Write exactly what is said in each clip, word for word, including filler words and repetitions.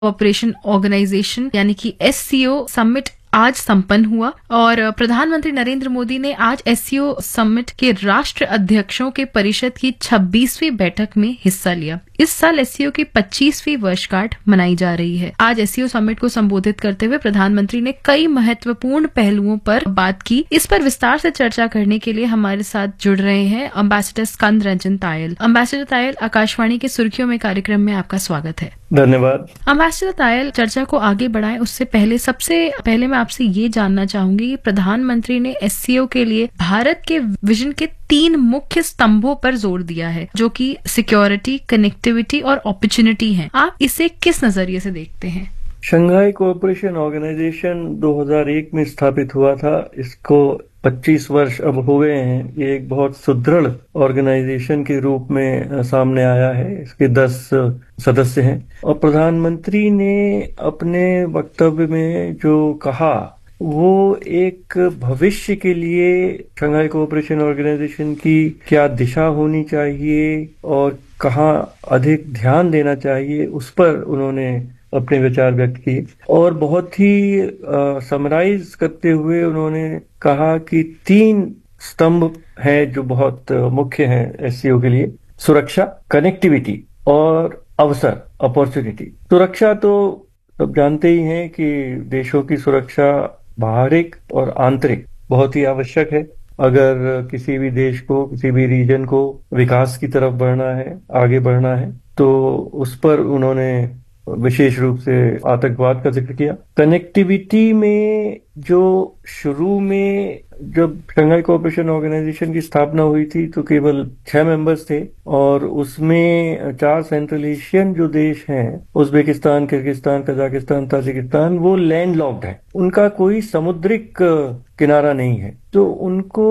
Operation organisation यानी कि S C ओ summit आज संपन्न हुआ और प्रधानमंत्री नरेंद्र मोदी ने आज एस सी ओ समिट के राष्ट्र अध्यक्षों के परिषद की छब्बीसवीं बैठक में हिस्सा लिया। इस साल एस सी ओ की पच्चीसवीं वर्षगांठ मनाई जा रही है। आज एस सी ओ समिट को संबोधित करते हुए प्रधानमंत्री ने कई महत्वपूर्ण पहलुओं पर बात की। इस पर विस्तार से चर्चा करने के लिए हमारे साथ जुड़ रहे हैं अम्बेसडर स्कंद रंजन तायल। अम्बेसडर तायल, आकाशवाणी के सुर्खियों में कार्यक्रम में आपका स्वागत है। धन्यवाद। अम्बेसडर तायल, चर्चा को आगे बढ़ाएं उससे पहले सबसे पहले मैं आपसे ये जानना चाहूंगी कि प्रधानमंत्री ने एस सी ओ के लिए भारत के विजन के तीन मुख्य स्तंभों पर जोर दिया है, जो कि सिक्योरिटी, कनेक्टिविटी और अपॉर्चुनिटी हैं। आप इसे किस नजरिए से देखते हैं? शंघाई कोऑपरेशन ऑर्गेनाइजेशन दो हज़ार एक में स्थापित हुआ था। इसको पच्चीस वर्ष अब हो गए हैं। ये एक बहुत सुदृढ़ ऑर्गेनाइजेशन के रूप में सामने आया है। इसके दस सदस्य हैं और प्रधानमंत्री ने अपने वक्तव्य में जो कहा वो एक भविष्य के लिए शंघाई कोऑपरेशन ऑर्गेनाइजेशन की क्या दिशा होनी चाहिए और कहाँ अधिक ध्यान देना चाहिए, उस पर उन्होंने अपने विचार व्यक्त किए और बहुत ही समराइज करते हुए उन्होंने कहा कि तीन स्तंभ हैं जो बहुत मुख्य हैं एस सी ओ के लिए: सुरक्षा, कनेक्टिविटी और अवसर, अपॉर्चुनिटी। सुरक्षा तो सब जानते ही हैं कि देशों की सुरक्षा बाहरिक और आंतरिक बहुत ही आवश्यक है। अगर किसी भी देश को, किसी भी रीजन को विकास की तरफ बढ़ना है, आगे बढ़ना है, तो उस पर उन्होंने विशेष रूप से आतंकवाद का जिक्र किया। कनेक्टिविटी में जो शुरू में जब शंघाई कोऑपरेशन ऑर्गेनाइजेशन की स्थापना हुई थी तो केवल छह मेंबर्स थे और उसमें चार सेंट्रल एशियन जो देश हैं, उज्बेकिस्तान, किर्गिस्तान, कजाकिस्तान, ताजिकिस्तान, वो लैंड लॉक्ड है। उनका कोई समुद्रिक किनारा नहीं है, तो उनको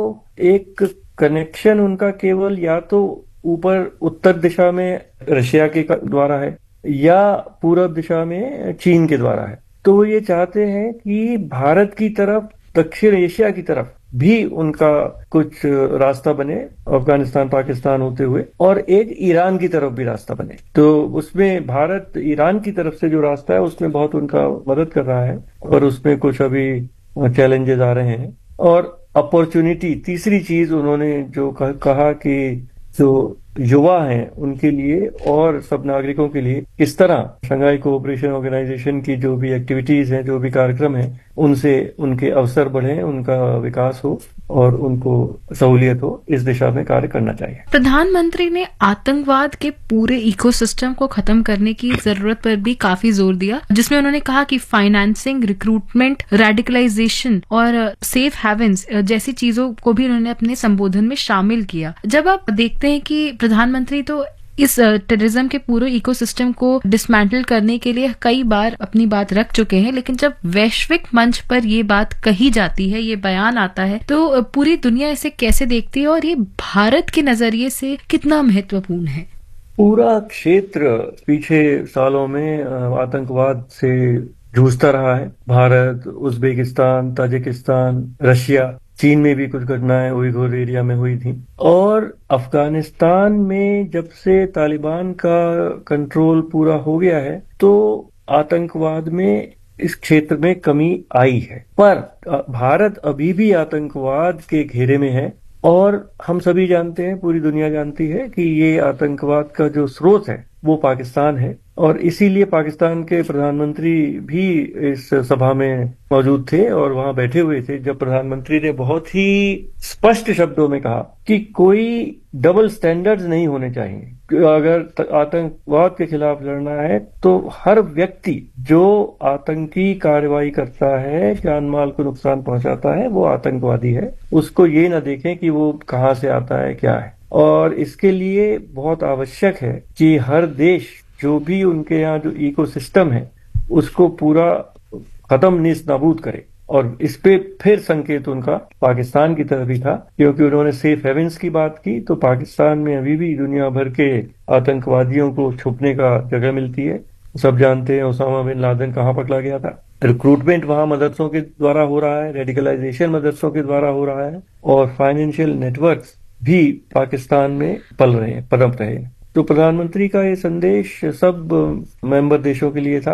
एक कनेक्शन उनका केवल या तो ऊपर उत्तर दिशा में रशिया के द्वारा है या पूर्व दिशा में चीन के द्वारा है। तो वो ये चाहते हैं कि भारत की तरफ, दक्षिण एशिया की तरफ भी उनका कुछ रास्ता बने, अफगानिस्तान, पाकिस्तान होते हुए, और एक ईरान की तरफ भी रास्ता बने। तो उसमें भारत ईरान की तरफ से जो रास्ता है उसमें बहुत उनका मदद कर रहा है और उसमें कुछ अभी चैलेंजेस आ रहे हैं। और अपॉर्चुनिटी, तीसरी चीज उन्होंने जो कहा कि जो युवा हैं उनके लिए और सब नागरिकों के लिए किस तरह शंघाई कोऑपरेशन ऑर्गेनाइजेशन की जो भी एक्टिविटीज हैं, जो भी कार्यक्रम हैं, उनसे उनके अवसर बढ़े, उनका विकास हो और उनको सहूलियत हो, इस दिशा में कार्य करना चाहिए। प्रधानमंत्री ने आतंकवाद के पूरे इकोसिस्टम को खत्म करने की जरूरत पर भी काफी जोर दिया, जिसमें उन्होंने कहा कि फाइनेंसिंग, रिक्रूटमेंट, रेडिकलाइजेशन और सेफ हेवन्स जैसी चीजों को भी उन्होंने अपने संबोधन में शामिल किया। जब आप देखते हैं कि प्रधानमंत्री तो इस टेररिज्म के पूरे इकोसिस्टम को डिसमेंटल करने के लिए कई बार अपनी बात रख चुके हैं, लेकिन जब वैश्विक मंच पर ये बात कही जाती है, ये बयान आता है, तो पूरी दुनिया इसे कैसे देखती है और ये भारत के नजरिए से कितना महत्वपूर्ण है? पूरा क्षेत्र पीछे सालों में आतंकवाद से जूझता रहा है। भारत, उज्बेकिस्तान, ताजिकिस्तान, रशिया, चीन में भी कुछ घटनाएं उइघुर एरिया में हुई थी और अफगानिस्तान में जब से तालिबान का कंट्रोल पूरा हो गया है तो आतंकवाद में इस क्षेत्र में कमी आई है। पर भारत अभी भी आतंकवाद के घेरे में है और हम सभी जानते हैं, पूरी दुनिया जानती है कि ये आतंकवाद का जो स्रोत है वो पाकिस्तान है और इसीलिए पाकिस्तान के प्रधानमंत्री भी इस सभा में मौजूद थे और वहां बैठे हुए थे जब प्रधानमंत्री ने बहुत ही स्पष्ट शब्दों में कहा कि कोई डबल स्टैंडर्ड्स नहीं होने चाहिए। अगर आतंकवाद के खिलाफ लड़ना है तो हर व्यक्ति जो आतंकी कार्रवाई करता है, जान माल को नुकसान पहुंचाता है, वो आतंकवादी है। उसको ये ना देखें कि वो कहाँ से आता है, क्या है। और इसके लिए बहुत आवश्यक है कि हर देश जो भी उनके यहाँ जो इकोसिस्टम है उसको पूरा खत्म नीस्त नाबूद करे। और इस पे फिर संकेत उनका पाकिस्तान की तरफ ही था, क्योंकि उन्होंने सेफ हेवन्स की बात की। तो पाकिस्तान में अभी भी दुनिया भर के आतंकवादियों को छुपने का जगह मिलती है। सब जानते हैं ओसामा बिन लादेन कहाँ पकड़ा गया था। रिक्रूटमेंट वहां मदरसों के द्वारा हो रहा है, रेडिकलाइजेशन मदरसों के द्वारा हो रहा है और फाइनेंशियल नेटवर्क्स भी पाकिस्तान में पल रहे हैं, पनप रहे हैं। तो प्रधानमंत्री का ये संदेश सब मेंबर देशों के लिए था